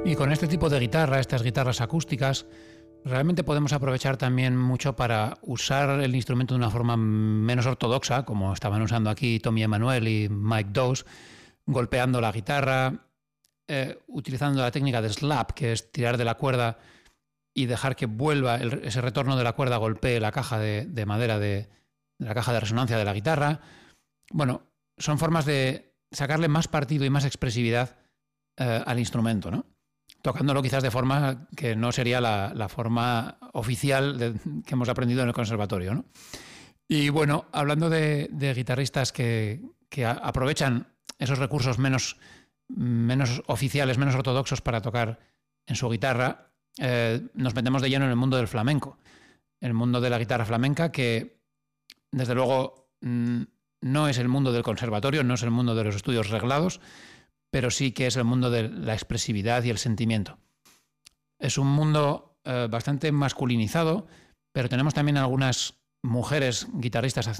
Y con este tipo de guitarra, estas guitarras acústicas, realmente podemos aprovechar también mucho para usar el instrumento de una forma menos ortodoxa, como estaban usando aquí Tommy Emmanuel y Mike Dawes, golpeando la guitarra, utilizando la técnica de slap, que es tirar de la cuerda y dejar que vuelva ese retorno de la cuerda, golpee la caja de madera de la caja de resonancia de la guitarra. Bueno, son formas de sacarle más partido y más expresividad al instrumento, ¿no? Tocándolo quizás de forma que no sería la forma oficial que hemos aprendido en el conservatorio, ¿no? Y bueno, hablando de guitarristas que aprovechan esos recursos menos oficiales, menos ortodoxos para tocar en su guitarra, nos metemos de lleno en el mundo del flamenco, el mundo de la guitarra flamenca, que desde luego no es el mundo del conservatorio, no es el mundo de los estudios reglados, pero sí que es el mundo de la expresividad y el sentimiento. Es un mundo bastante masculinizado, pero tenemos también algunas mujeres guitarristas